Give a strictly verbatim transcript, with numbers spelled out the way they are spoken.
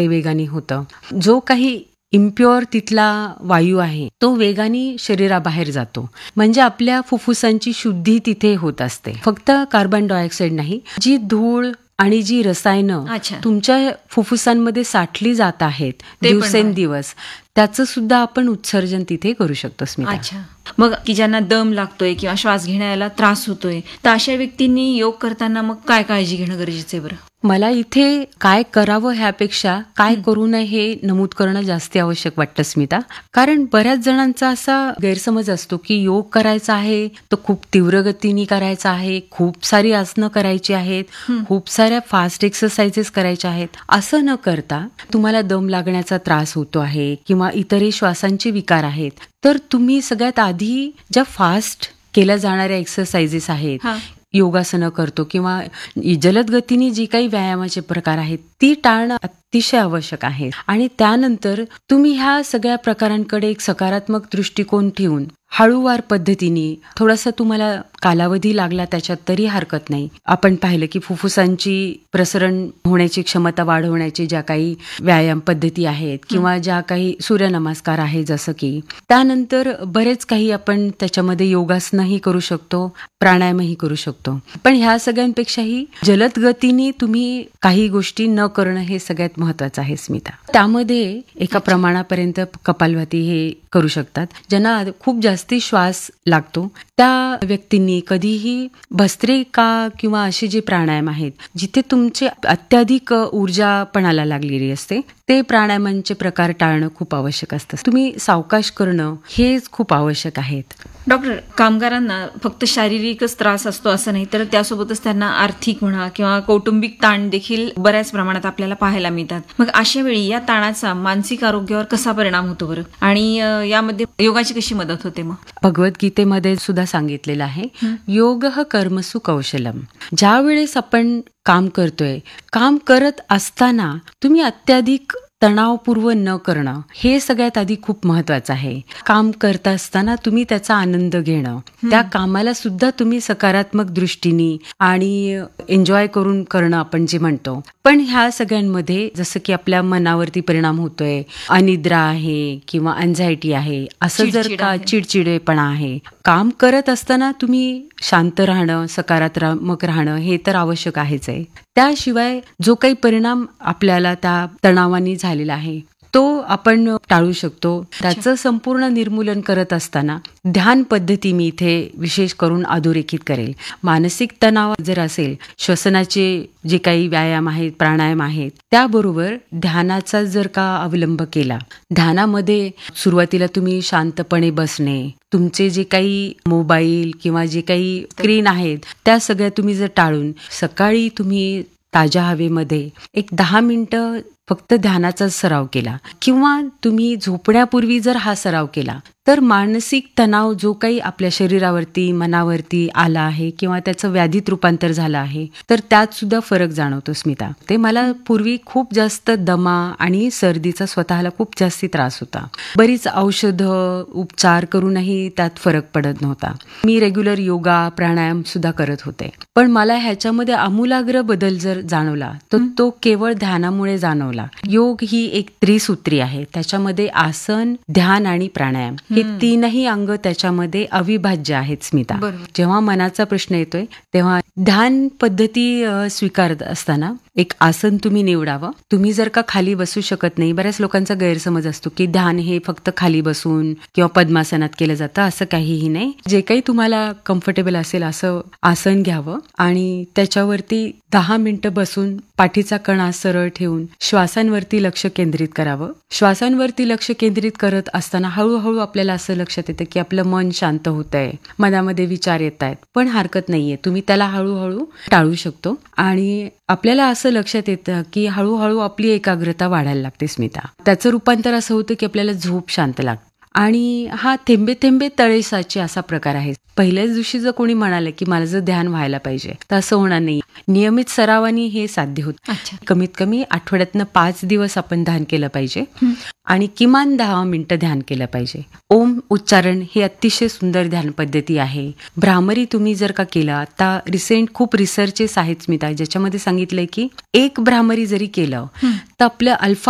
ते वेगाने होतं. जो काही इम्प्युअर तिथला वायू आहे तो वेगाने शरीराबाहेर जातो. म्हणजे आपल्या फुफ्फुसांची शुद्धी तिथे होत असते. फक्त कार्बन डायऑक्साईड नाही, जी धूळ आणि जी रसायनं अच्छा. तुमच्या फुफ्फुसांमध्ये साठली जात आहेत ते पण दिवसेंदिवस, त्याचं सुद्धा आपण उत्सर्जन तिथे करू शकतो स्मिता. अच्छा. मग की ज्यांना दम लागतोय किंवा श्वास घेण्याला त्रास होतोय, तर अशा व्यक्तींनी योग करताना मग काय काळजी घेणं गरजेचं आहे बरं? मला इथे काय करावं ह्यापेक्षा काय करू नये हे नमूद करणं जास्त आवश्यक वाटतं स्मिता. कारण बऱ्याच जणांचा असा गैरसमज असतो की योग करायचा आहे तर खूप तीव्र गतीने करायचा आहे, खूप सारी आसनं करायची आहेत, खूप साऱ्या फास्ट एक्सरसाइजेस करायच्या आहेत. असं न करता तुम्हाला दम लागण्याचा त्रास होतो आहे किंवा इतरही श्वासांचे विकार आहेत, तर तुम्ही सगळ्यात आधी ज्या फास्ट केल्या जाणाऱ्या एक्सरसाइजेस आहेत, हा. योगासनं करतो किंवा जलद गतीने जी काही व्यायामाचे प्रकार आहेत ती टाळणं अतिशय आवश्यक आहे. आणि त्यानंतर तुम्ही ह्या सगळ्या प्रकारांकडे एक सकारात्मक दृष्टिकोन ठेवून हळूवार पद्धतीने, थोडासा तुम्हाला कालावधी लागला त्याच्यात तरी हरकत नाही. आपण पाहिलं की फुफ्फुसांची प्रसरण होण्याची क्षमता वाढवण्याची ज्या काही व्यायाम पद्धती आहेत किंवा ज्या काही सूर्यनमस्कार आहे, जसं की त्यानंतर बरेच काही आपण त्याच्यामध्ये योगासनही करू शकतो, प्राणायामही करू शकतो. पण ह्या सगळ्यांपेक्षाही जलद गतीने तुम्ही काही गोष्टी न करणं हे सगळ्यात महत्वाचं आहे स्मिता. त्यामध्ये एका प्रमाणापर्यंत कपालभाती हे करू शकतात. ज्यांना खूप जास्ती श्वास लागतो त्या व्यक्तींनी कधीही भस्त्रिका किंवा असे जे प्राणायाम आहेत जिथे तुमचे अत्याधिक ऊर्जा पणाला लागलेली असते, ते प्राणायामांचे प्रकार टाळणं खूप आवश्यक असतं. तुम्ही सावकाश करणं हेच खूप आवश्यक आहेत. डॉक्टर, कामगारांना फक्त शारीरिकच त्रास असतो असं नाही, तर त्यासोबतच त्यांना आर्थिक म्हणा किंवा कौटुंबिक ताण देखील बऱ्याच प्रमाणात आपल्याला पाहायला मिळतात. मग अशा वेळी या ताणाचा मानसिक आरोग्यावर कसा परिणाम होतो बरं, आणि यामध्ये योगाची कशी मदत होते? मग भगवद्गीतेमध्ये सुद्धा सांगितलेलं आहे, योगः कर्मसु कौशलम. ज्या वेळेस आपण काम करतोय, काम करत असताना तुम्ही अत्याधिक तणावपूर्व न करणं हे सगळ्यात आधी खूप महत्वाचं आहे. काम करता असताना तुम्ही त्याचा आनंद घेणं, त्या कामाला सुद्धा तुम्ही सकारात्मक दृष्टीने आणि एन्जॉय करून करणं आपण जे म्हणतो. पण ह्या सगळ्यांमध्ये जसं की आपल्या मनावरती परिणाम होतोय, अनिद्रा आहे किंवा अँझायटी आहे, असं जर का चिडचिडेपणा आहे, काम करत असताना तुम्ही शांत राहणं, सकारात्मक राहणं हे तर आवश्यक आहेच आहे. त्याशिवाय जो काही परिणाम आपल्याला त्या तणावाने झालेला आहे तो आपण टाळू शकतो. त्याचं संपूर्ण निर्मूलन करत असताना ध्यान पद्धती मी इथे विशेष करून अधोरेखित करेल. मानसिक तणाव जर असेल, श्वसनाचे जे काही व्यायाम आहेत, प्राणायाम आहेत, त्याबरोबर ध्यानाचा जर का अवलंब केला, ध्यानामध्ये सुरुवातीला तुम्ही शांतपणे बसणे, तुमचे जे काही मोबाईल किंवा जे काही स्क्रीन आहेत त्या सगळ्या तुम्ही जर टाळून सकाळी तुम्ही ताज्या हवेमध्ये एक दहा मिनिटं फक्त ध्यानाचा सराव केला किंवा तुम्ही झोपण्यापूर्वी जर हा सराव केला, तर मानसिक तणाव जो काही आपल्या शरीरावरती, मनावरती आला आहे किंवा त्याचं व्याधीत रूपांतर झालं आहे, तर त्यात सुद्धा फरक जाणवतो स्मिता. ते मला पूर्वी खूप जास्त दमा आणि सर्दीचा स्वतःला खूप जास्ती त्रास होता. बरीच औषधं, उपचार करूनही त्यात फरक पडत नव्हता. मी रेग्युलर योगा, प्राणायाम सुद्धा करत होते. पण मला ह्याच्यामध्ये आमूलाग्र बदल जर जाणवला तर तो केवळ ध्यानामुळे जाणवला. योग ही एक त्रिसूत्री आहे. त्याच्यामध्ये आसन, ध्यान आणि प्राणायाम हे तीनही अंग त्याच्यामध्ये अविभाज्य आहेत स्मिता. जेव्हा मनाचा प्रश्न येतोय तेव्हा ध्यान पद्धती स्वीकारत असताना एक आसन तुम्ही निवडावं. तुम्ही जर का खाली बसू शकत नाही, बऱ्याच लोकांचा गैरसमज असतो की ध्यान हे फक्त खाली बसून किंवा पद्मासनात केलं जातं, असं काहीही नाही. जे काही तुम्हाला कम्फर्टेबल असेल असं आसन घ्यावं आणि त्याच्यावरती दहा मिनिटं बसून पाठीचा कणा सरळ ठेवून श्वासांवरती लक्ष केंद्रित करावं. श्वासांवरती लक्ष केंद्रित करत असताना हळूहळू आपल्याला असं लक्षात येतं की आपलं मन शांत होतंय, मनामध्ये विचार येत आहेत, पण हरकत नाहीये, तुम्ही त्याला हळूहळू टाळू शकतो. आणि आपल्याला असं लक्षात येतं की हळूहळू आपली एकाग्रता वाढायला लागते स्मिता. त्याचं रूपांतर असं होतं की आपल्याला झोप शांत लागते. आणि हा थेंबे थेंबे तळे साचे असा प्रकार आहे. पहिल्याच दिवशी जर कोणी म्हणालं की मला जर ध्यान व्हायला पाहिजे तर असं होणार नाही. नियमित सरावानी हे साध्य होत. कमीत कमी आठवड्यातनं पाच दिवस आपण ध्यान केलं पाहिजे आणि किमान दहा मिनिटं ध्यान केलं पाहिजे. ओम उच्चारण ही अतिशय सुंदर ध्यान पद्धती आहे. भ्रामरी तुम्ही जर का केला, आता रिसेंट खूप रिसर्चेस आहेत स्मिता ज्याच्यामध्ये सांगितलंय की एक भ्रामरी जरी केलं तर आपलं अल्फा